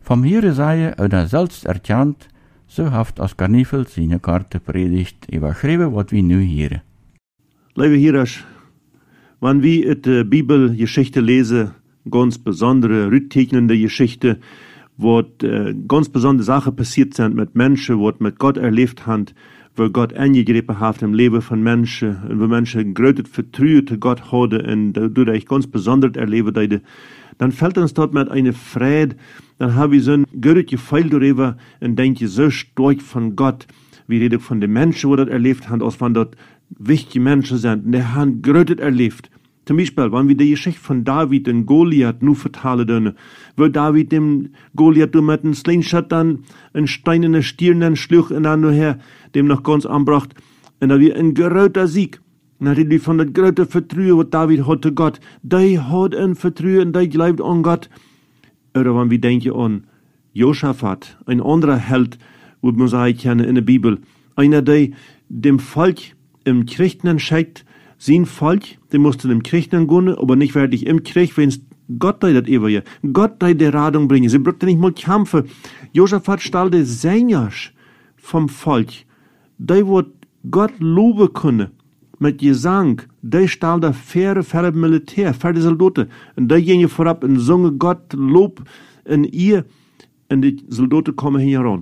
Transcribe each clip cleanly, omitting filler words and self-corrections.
Vom Here sei oder selbst erkannt, so haft als Karnivel seine Karte predigt überschrieben, was wir nu hier. Liebe Hirasch, wenn wir die Bibelgeschichte lesen, ganz besondere, rücktegnende Geschichte, wo ganz besondere Sachen passiert sind mit Menschen, wo mit Gott erlebt haben, wo Gott eingegriffen hat im Leben von Menschen, und wo Menschen größtes Vertrauen zu Gott haben und dadurch ganz besonders erleben, dann fällt uns dort mit einer Freude, dann habe ich so ein gutes Gefühl darüber und denke so stark von Gott, wie rede von den Menschen, die das erlebt haben, als wenn dort wichtige Menschen sind, und die haben größtes erlebt. Zum Beispiel, wenn wir die Geschichte von David und Goliath nur vertalen dürfen, wo David dem Goliath mit einem Slingshot dann einen steinernen Stier dann schlug und dann her, dem noch ganz anbracht, und da wir ein größter Sieg. Und dann reden wir von der größten Vertrauen, was David hatte Gott. Der hat ein Vertrauen, der glaubt an Gott. Oder wenn wir denken an Josaphat, ein anderer Held, wo man sagen kann in der Bibel, einer, der dem Volk im Krieg schickt, sein Volk, der musste im Krieg gehen, aber nicht wirklich im Krieg, wenn Gott das eben, Gott die Radung bringen. Sie brauchte nicht mal kämpfen. Josaphat stellte Sängers vom Volk, der wird Gott loben können, mit Gesang, der stellte faire Militär, faire Soldaten, und die gingen vorab und singen Gott Lob in ihr, und die Soldaten kommen hier ran.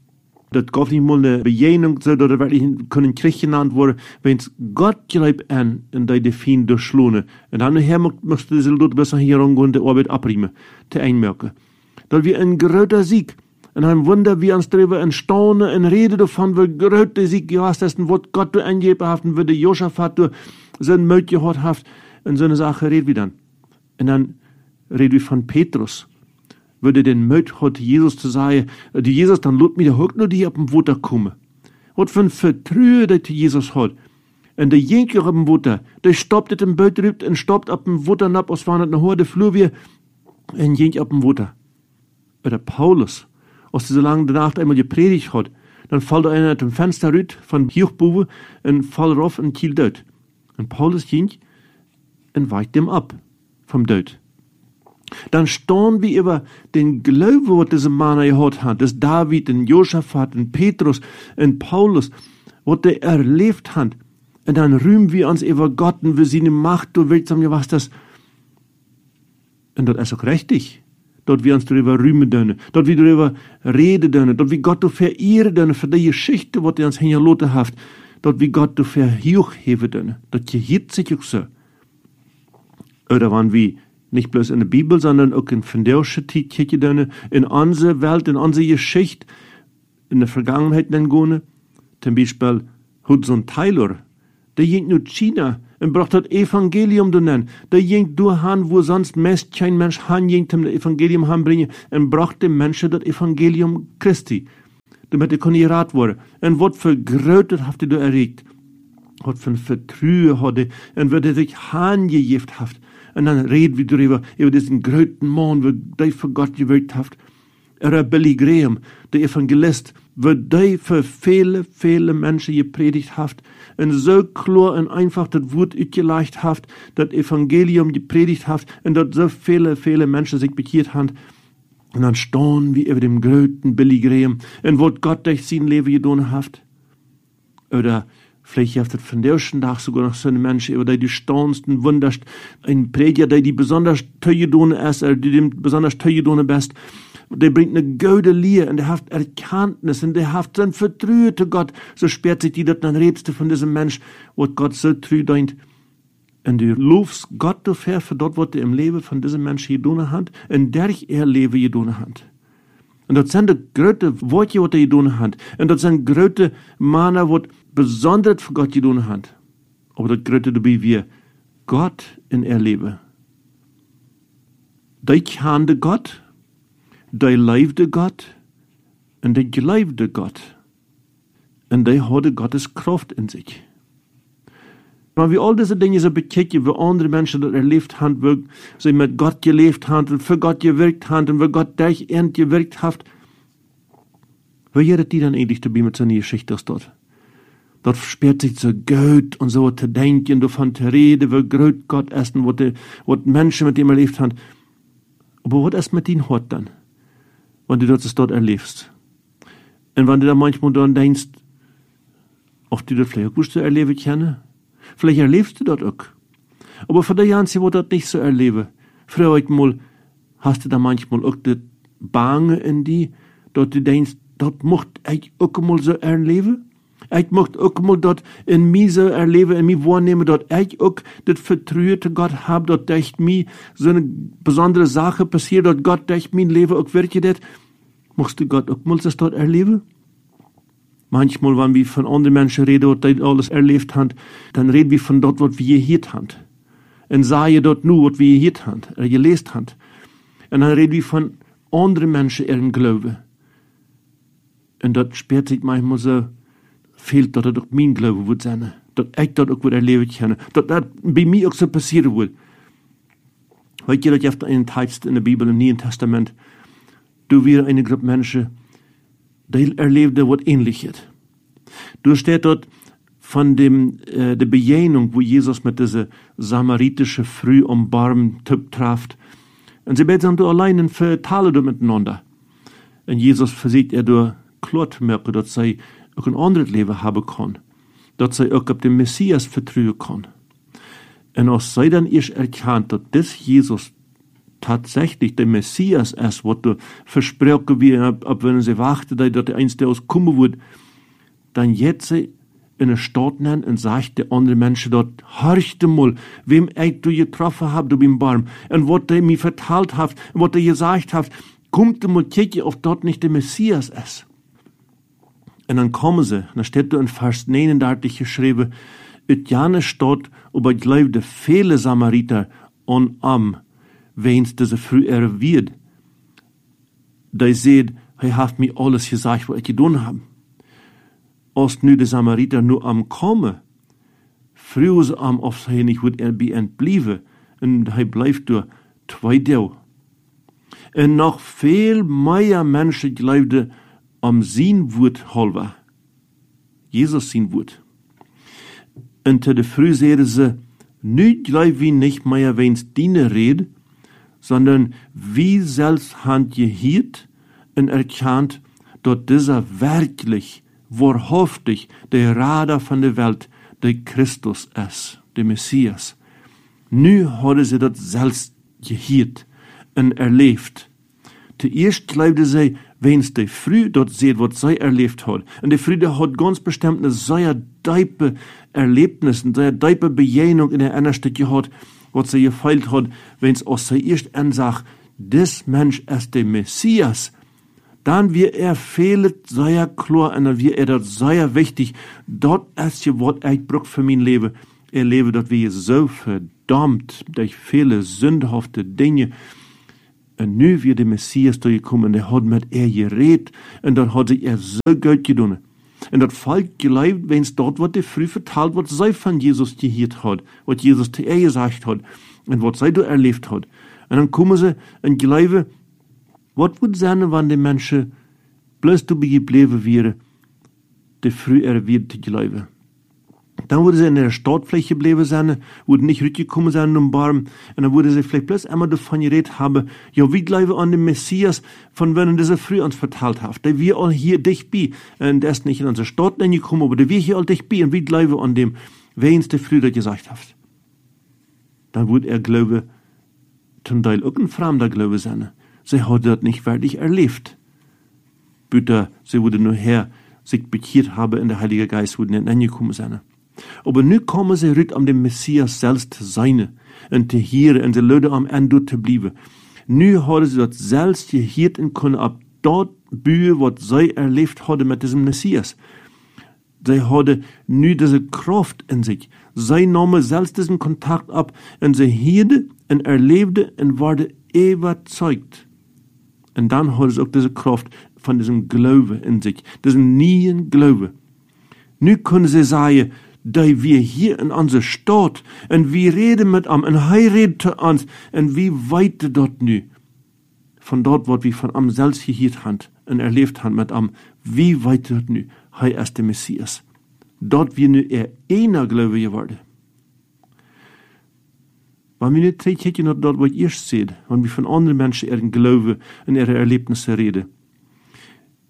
Das gab nicht mal eine Begegnung, so dass wirklich können Krieg genannt wurde, wenn es Gott glaubt an, und die Feind durchschlagen. Und dann nachher musste die Soldaten besser hier rangehen und die Arbeit abriemen, zu einmerken. Das war ein großer Sieg. Und ein Wunder, wie uns darüber entstaunen und reden davon, wie groß der Sieg gewesen ist, und was Gott durch eingegeben hat, und wie der Josaphat durch seinen Mut gehabt hat, und so eine Sache reden wir dann. Und dann reden wir von Petrus. Würde den Mut hat, Jesus zu sagen, die Jesus, dann lohnt mir der Hock nur die auf dem Wasser kommen. Was für ein Vertrauen, das Jesus hat. Und der Jenker auf dem Wasser, der stoppt im Boot rübt und stoppt auf dem Wasser ab, als war eine Horde Flur wie ein Jenk auf dem Wasser. Oder Paulus, als er so lange danach einmal gepredigt hat, dann fällt einer aus dem Fenster rüt von Hochbuwe und fällt rauf und kielt dort. Und Paulus ging und weicht dem ab vom Tod. Dann staunen wir über den Glauben, was diese Männer gehabt haben, das David und Josaphat und Petrus und Paulus, was die erlebt haben. Und dann rühmen wir uns über Gott und wir sehen die Macht, du willst sagen, was das. Und das ist auch richtig. Dort wir uns darüber rühmen dürfen, dort wir darüber reden dürfen, dort wir Gott verehren dürfen für die Geschichte, was er uns hingelassen hat, dort wir Gott verhochheben dürfen. Das gehört sich auch so. Oder wenn wir nicht bloß in der Bibel, sondern auch in Fendersche Titel, in unserer Welt, in unserer Geschichte, in der Vergangenheit gehen. Zum Beispiel Hudson Taylor, der ging nur China und braucht das Evangelium zu nennen. Der ging durch han, wo sonst meist kein Mensch han ging, zum Evangelium bringen, und braucht dem Menschen das Evangelium Christi, damit er gerat wurde. Und was für Größe habt ihr erregt? Was für ein Vertrauen hat er, und wird er sich hingegeben haft. Und dann reden wir darüber, über diesen größten Mann, wo der für Gott gewirkt hat. Oder Billy Graham, der Evangelist, wo der für viele Menschen gepredigt hat. Und so klar und einfach das Wort ausgelegt hat, das Evangelium gepredigt hat, und dort so viele Menschen sich bekehrt haben. Und dann staunen wir über den größten Billy Graham, und was Gott durch sein Leben getan hat. Oder vielleicht habt ihr von der ersten Tag sogar noch so eine Menschen, über die staunsten, wunderst, ein Prediger, der die besonders teuer tun ist, die dem besonders teuer tun best, der bringt eine gute Lehre, und der hat Erkenntnis, und der hat sein Vertrauen zu Gott, so sperrt sich die dort, dann redest du von diesem Mensch, was Gott so treu deint, und du lobst Gott dafür, für dort, was er im Leben von diesem Menschen getan hat, und durch er Leben getan hat. Und das sind die größten Worte, was er getan hat, und das sind größte Männer, was besonders für Gott getan hat. Aber das Größte dabei wir Gott in erleben. Die kannte Gott, die liebte Gott, und die glaubte Gott. Und die hatte Gottes Kraft in sich. Wenn wir all diese Dinge so bekicken, wie andere Menschen das erlebt haben, wo sie mit Gott gelebt haben und für Gott gewirkt haben und wo Gott durch ihn gewirkt hat, wie redet die dann eigentlich dabei mit seiner Geschichte aus dort? Dort sperrt sich so gut und so zu denken, davon zu reden, wie groß Gott ist und was Menschen mit ihm erlebt haben. Aber was ist mit ihnen heute dann? wenn du das dort erlebst. Und wenn du da manchmal dann denkst, ob du das vielleicht auch so erleben können, vielleicht erlebst du das auch. Aber für die Ganze, wo das nicht so erlebe, früher heute mal, hast du da manchmal auch das Bange in die, dass du denkst, das möchte ich auch mal so erleben. Ich möchte auch mal das in mir so erleben, in mir wahrnehmen, dass ich auch das Vertrauen zu Gott habe, dass durch mir so eine besondere Sache passiert, dass Gott durch mein Leben auch wirklich das. Möchtest du Gott auch mal das dort erleben? Manchmal, wenn wir von anderen Menschen reden, die alles erlebt haben, dann reden wir von dort, was wir gehört haben. Und sagen dort nur, was wir gehört haben, gelesen haben. Und dann reden wir von anderen Menschen ihren Glauben. Und dort spürt sich manchmal so, fehlt, dass das auch mein Glaube wird sein. Dass ich das auch erleben kann. Dass das bei mir auch so passieren wird. Heute geht es einen Text in der Bibel, im Neuen Testament. Du wirst eine Gruppe Menschen, die erleben, was Ähnliches. Du steht dort von der Begegnung, wo Jesus mit dieser samaritischen Frau am Baum trifft. Und sie beiden sind allein und vertalen miteinander. Und Jesus versucht durch klar zu merken, dass sie auch ein anderes Leben haben kann. Dass sie auch auf den Messias vertrauen kann. Und als sie dann erst erkannt, dass das Jesus tatsächlich der Messias ist, was du versprochen wird, ab wenn sie warten, dass der Einste auskommen wird, dann jetzt sie in der Stadt nennen und sagt der andere Menschen dort, horcht mal, wem ich du getroffen hab, du beim Baum, und was der mir verteilt hat, und was der gesagt hat, kommt mal kicken, ob dort nicht der Messias ist. Und dann kommen sie, und da steht da in Vers 39 geschrieben, et jane Stadt, aber glaubte viele Samariter an am, wenns diese früh wird. Die seht, er hat mir alles gesagt, was ich getan habe. Als nu de Samariter nur am kommen, früher sie am, ob sie nicht wird bei entblieben, und er bleibt durch 2 Tage. Und noch viel mehr Menschen glaubten am sein Wort halber. Jesus sein Wort. Und zu der Früh sehen sie, nu glauben wir nicht mehr, wenn's diene red, sondern wie selbst hand gehiert und erkannt, dass dieser wirklich wahrhaftig der Retter von der Welt, der Christus ist, der Messias. Nu haben sie das selbst gehiert und erlebt. Zuerst glaubten sie, wenn es die Früh dort sieht, was sie erlebt hat. Und die Früh hat ganz bestimmt eine sehr tiefe Erlebnis, eine sehr tiefe Begegnung in der Innerste gehabt, was sie gefeilt hat, wenn es aus sie erst ansagt, das Mensch ist der Messias. Dann wird fehlt sehr klar und dann wird das sehr wichtig. Dort ist ja, was ich brauche für mein Leben. Ich lebe, dass wir so verdammt durch viele sündhafte Dinge. Und nu wird der Messias da gekommen, der hat mit geredet und dann hat sich so gut getan. Und das Volk geleibt, wenn es dort, was der früh verteilt, was sie von Jesus gehört hat, was Jesus zu gesagt hat und was sie da erlebt hat. Und dann kommen sie und glauben, was würde sein, wenn die Menschen bloß dabei geblieben wären, die früh wird zu glauben. Dann würde sie in der Stadtfläche geblieben sein, würde nicht rückgekommen sein um Baum, und dann würde sie vielleicht bloß einmal davon geredet haben, ja, wie glauben an den Messias, von wenn dieser früh uns verteilt hat, der wir all hier dicht bei, und der ist nicht in unsere Stadt gekommen, aber der wir hier all dicht bei, und wie glauben an dem, wer uns der früher gesagt hat. Dann würde Glaube, zum Teil auch ein fremder Glaube sein. Sie hat das nicht wirklich erlebt. Bitte, sie würde nur her, sich bekehrt haben, in der Heilige Geist würde nicht angekommen sein. Aber nu kommen sie rüt am dem Messias selbst zu sein und zu hören und die Leute am Ende zu bleiben. Nu haben sie das selbst gehört und können ab dort bühen, was sie erlebt haben mit diesem Messias. Sie haben nu diese Kraft in sich. Sie nahmen selbst diesen Kontakt ab und sie hörten und erlebten und waren überzeugt. Und dann haben sie auch diese Kraft von diesem Glauben in sich, diesem neuen Glauben. Nu können sie sagen, da wir hier in unserer Stadt, und wir reden mit ihm, und er redet zu uns, und wie weit dort nu, von dort, wo wir von ihm selbst gehört haben, und erlebt haben mit ihm, wie weit dort nu, er ist der Messias. Dort wir nu einer Glaube geworden. Wenn wir nicht kicken, dort, wo ihr seht, wenn wir von anderen Menschen ihren Glaube und ihre Erlebnisse reden,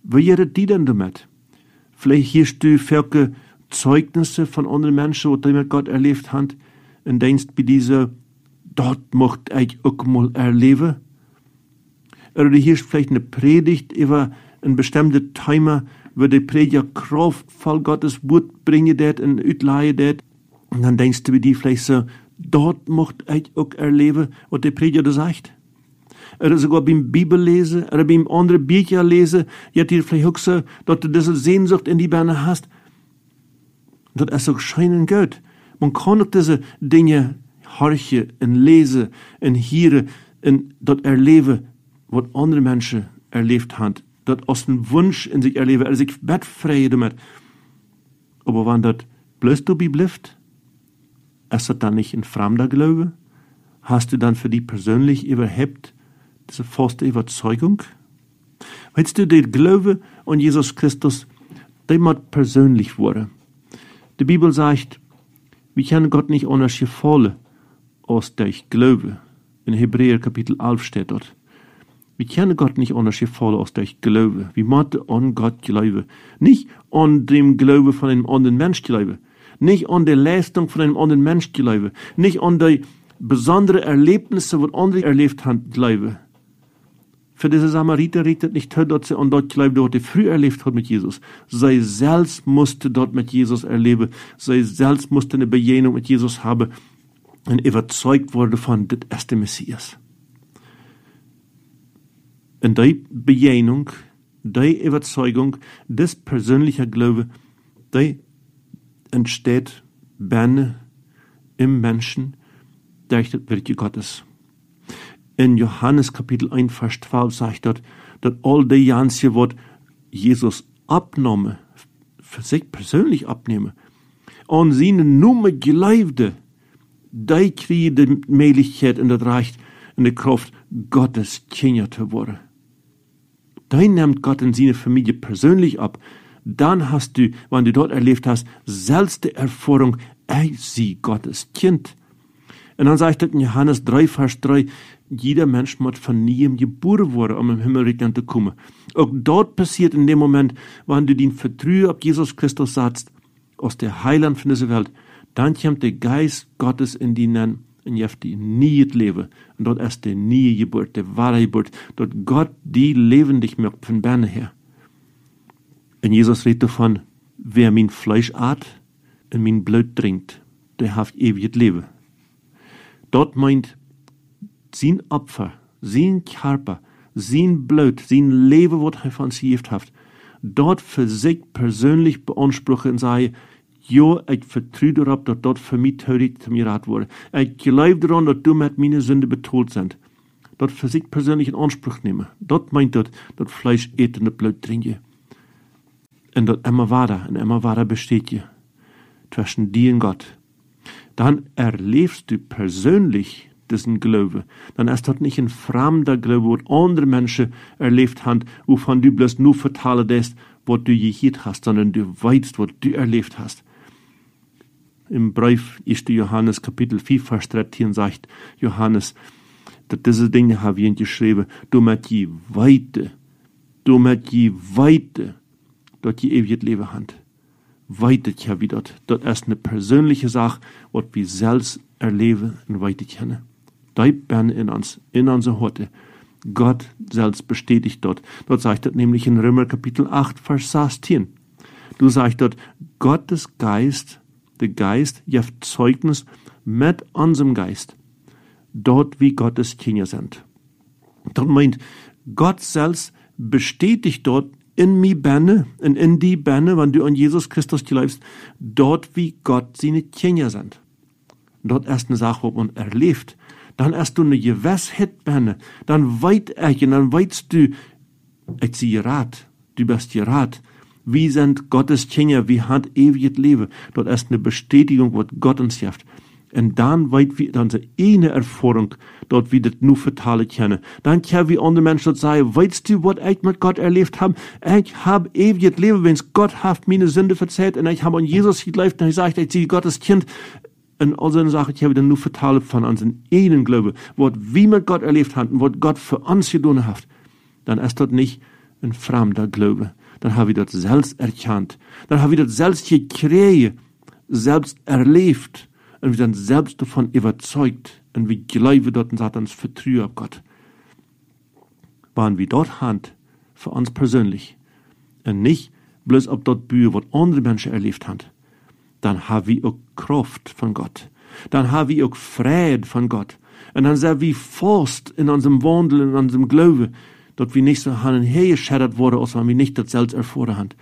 Wie redet die denn damit? Vielleicht hörst du viele Zeugnisse von anderen Menschen, die mit Gott erlebt haben, und denkst bei dieser, dort möchte ich auch mal erleben. Oder du hörst vielleicht eine Predigt über ein bestimmtes Thema, wo der Prediger kraftvoll Gottes Wort bringen wird und utleihen wird. Und dann denkst du bei dir vielleicht so, dort möchte ich auch erleben, was der Prediger da sagt. Oder sogar beim Bibellesen, oder beim anderen Bücher lesen, jetzt dir vielleicht auch so, dass du diese Sehnsucht in die Beine hast. Das ist auch scheinen gut. Man kann auch diese Dinge horchen und lesen und hören und dort erleben, was andere Menschen erlebt haben. Dort aus dem Wunsch in sich erleben, also ich werde frei damit. Aber wenn das bloß du bleibt, ist das dann nicht ein fremder Glaube? Hast du dann für dich persönlich überhaupt diese feste Überzeugung? Weißt du, der Glaube an Jesus Christus, der muss persönlich werden. Die Bibel sagt, wir können Gott nicht anders gefallen, als der ich glaube. In Hebräer Kapitel 11 steht dort. Wir können Gott nicht anders gefallen, als der ich glaube. Wir müssen an Gott glauben. Nicht an dem Glaube von einem anderen Mensch glauben. Nicht an der Leistung von einem anderen Mensch glauben. Nicht an die besonderen Erlebnisse, die andere erlebt haben, glauben. Für diese Samariter redet nicht, dass sie an dort glauben, was sie früh erlebt hat mit Jesus. Sie selbst musste dort mit Jesus erleben. Sie selbst musste eine Begegnung mit Jesus haben und überzeugt wurde von, das ist der Messias. Und die Begegnung, die Überzeugung, das persönliche Glaube, die entsteht binnen im Menschen durch das Wirken Gottes. In Johannes Kapitel 1, Vers 12 sagt dort, dass all die ganze, was Jesus abnahm, für sich persönlich abnehmen, und seine Nummer glaubte, die kriegen die Möglichkeit und das Recht und die Kraft, Gottes Kinder zu werden. Die nimmt Gott in seine Familie persönlich ab. Dann hast du, wenn du dort erlebt hast, selbst die Erfahrung, ich sehe Gottes Kind. Und dann sagt er in Johannes 3, Vers 3, jeder Mensch muss von neuem geboren werden, um im Himmelreich zu kommen. Auch dort passiert in dem Moment, wenn du den Vertrauen auf Jesus Christus setzt, aus der Heiland von dieser Welt, dann kommt der Geist Gottes in die Nen und je die nie Leben. Und dort ist die nie Geburt, die wahre Geburt. Dort Gott die lebendig macht von Berne her. Und Jesus redet davon, wer mein Fleisch at und mein Blut trinkt, der hat ewiges Leben. Dort meint sein Opfer, sein Körper, sein Blut, sein Leben, was er von sich hat, dort für sich persönlich beanspruchen und sagen, ja, ich vertraue darauf, dass dort für mich tödlich zu mir rat wurde. Ich glaube daran, dass du mit meiner Sünde betont sind. Dort für sich persönlich in Anspruch nehmen. Dort meint dort, dass Fleisch eten und Blut trinken. Und dort immer weiter besteht je. Zwischen dir und Gott. Dann erlebst du persönlich diesen Glaube. Dann ist dort nicht ein fremder Glaube, was andere Menschen erlebt haben, wovon du bloß nur vertalen lässt, was du gehört hast, sondern du weißt, was du erlebt hast. Im Brief 1. Johannes Kapitel 4, Vers 13 sagt Johannes, dass diese Dinge habe ich geschrieben, damit je weite, dort je ewiges Leben hat. Weitet ja wie dort. Dort ist eine persönliche Sache, was wir selbst erleben und weiter kennen. Die bin in uns, in unserer Horte. Gott selbst bestätigt dort. Dort sagt er nämlich in Römer Kapitel 8, Vers 16. Du sagst dort, Gottes Geist, der Geist, gibt Zeugnis mit unserem Geist. Dort wie Gottes Kinder sind. Dort meint, Gott selbst bestätigt dort in mir Benne, und in die Benne, wenn du an Jesus Christus glaubst, dort wie Gott seine Kinder sind. Dort ist eine Sache, was man erlebt. Dann erst du eine Gewissheit Benne. Dann dann weißt du, ich sehe Rat, du bist gerat. Wie sind Gottes Kinder, wie hat ewiges Leben. Dort ist eine Bestätigung, was Gott uns gibt. Und dann weit wir dann eine Erfahrung, dort wie das nur vertalen können. Dann können wir andere Menschen dort sagen, weißt du, was ich mit Gott erlebt habe? Ich habe ewiges Leben, wenn Gott hat meine Sünde verzeiht und ich habe an Jesus geglaubt und ich sage, ich sehe Gottes Kind. Und all so Sachen, ich habe dann nur vertalen von unseren einen Glauben, was wir mit Gott erlebt haben und was Gott für uns getan hat. Dann ist dort nicht een vreemde Glaube. Dan hebben we dat zelfs erkend. Dan hebben we dat zelfs gekregen, selbst erlebt. En we zijn selbst davon überzeugt. En we geloven dat en Satans vertrouwen op God. Wanneer we dat hand voor ons persoonlijk. En niet bloos op dat buur wat andere mensen erlebt hebben. Dan hebben we ook kracht van God. Dan hebben we ook vrede van God. En dan zijn we vast in onze wandelen, in onze geloven, dat we niet zo gaan en her geschredderd worden, als we niet dat zelfs ervoren hebben.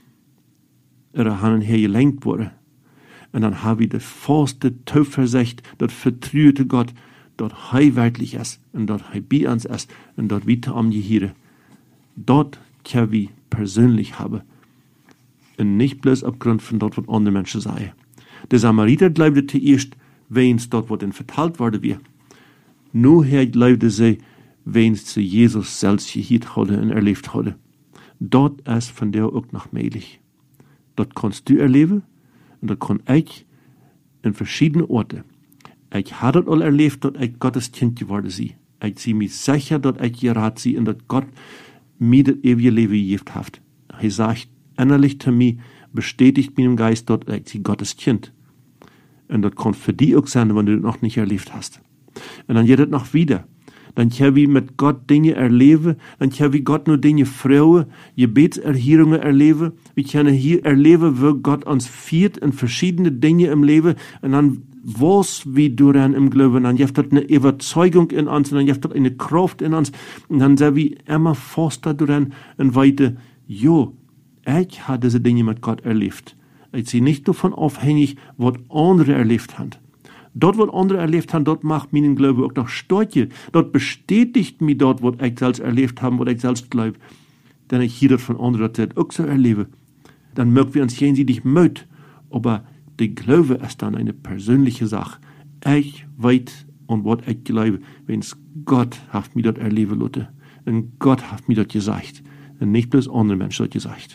Er gaan en her gelenkt worden. En dan hebben we de vaste Zuversicht, dat vertrouwen te God, dat Hij werkelijk is, en dat Hij bij ons is, en dat we te hem gehören. Dat kunnen we persoonlijk hebben. En niet bloos op grond van dat wat andere mensen zeggen. De Samariter geloofde zuerst, weens dat wat in verteld worden weer. Nu geloofde zij, weens ze Jezus zelfs gehoord hadden en erleefd hadden. Dat is van jou ook nog mogelijk. Dat kannst du erleben, en dat kan ik in verschillende orten. Ik had het al erleefd dat ik Gottes kind geworden zie. Ik zie me zeker dat ik geraad zie en dat God mij het eeuwige leven gegeven heeft. Hij zegt innerlich te mij, bestätigt mijn Geist dat ik zie Gottes kind. En dat kan voor die ook zijn, wanneer du het nog niet erleefd hast. En dan geht het nog wieder. Dan gaan we met God dingen erleven. Dan gaan we God nu dingen vrouwen, gebetserhörungen erleven. We kunnen hier erleven, waar God ons viert in verschillende dingen im Leben. En dan was we doorheen im Glauben. En dan heeft dat een Überzeugung in ons. En dan heeft dat een Kraft in ons. En dan zijn we immer vaster doorheen en weten, jo, ik heb deze dingen met God erleefd. Ik zie niet davon afhängig, wat anderen erleefd hebben. Dat wat anderen erleefd hebben, dat macht mijn Glaube ook nog sterker. Dat bestätigt mij dat wat ik zelfs erleefd heb, wat ik zelfs geloof. Denn ik hier dat van anderen dat ook zo erleben. Dan merken we ons gegenseitig muit. Aber de Glaube ist dann eine persönliche Sache. Ich weet an wat ich glaube, wenn's Gott hat mir das erleben lassen. Und Gott hat mir das gesagt. Und nicht bloß andere Menschen das gesagt.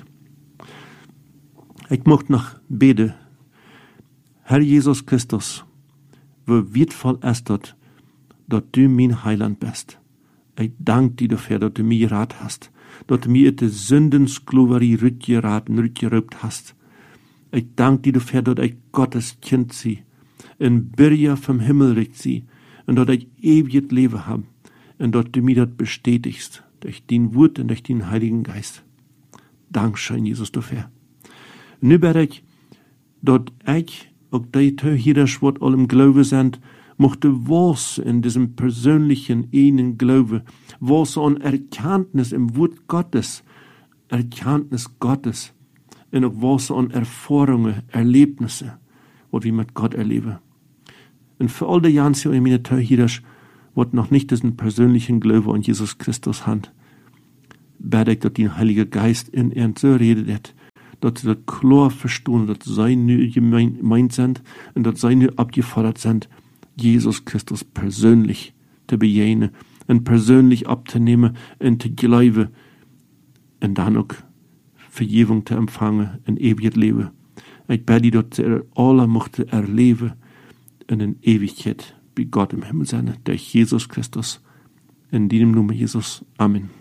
Ich möchte noch beten. Herr Jesus Christus, wie wertvoll ist das, dass du mein Heiland bist. Ich danke dir dafür, dass du mir geraten hast, dass du mir die Sündensklaverie rückgeraubt hast. Ich danke dir dafür, dass ich Gottes Kind sie, ein Bürger vom Himmelreich sie, und dass ich ewiges Leben habe, und dass du mir das bestätigst, durch dein Wort und durch den Heiligen Geist. Dankeschön, Jesus, dafür. Nu bid ich, dass ich auch die Zuhörer, wat al im Glauben sind, mochte was in diesem persönlichen, einen Glauben, was an Erkenntnis im Wort Gottes, Erkenntnis Gottes, und auch was an Erfahrungen, Erlebnisse, was wir mit Gott erleben. Und für all die Jansen und meine Zuhörer, wat noch nicht diesen persönlichen Glauben an Jesus Christus haben, bete ich, dass der Heilige Geist in ihnen so redet, dass sie das klar verstehen, dass sie nu gemeint sind und dass sie nu abgefordert sind, Jesus Christus persönlich zu bejahen und persönlich abzunehmen und zu glauben und dann auch Vergebung zu empfangen in ewiges Leben. Ich bete, dass sie alle mochten erleben in der Ewigkeit bei Gott im Himmel sein, durch Jesus Christus. In deinem Namen, Jesus. Amen.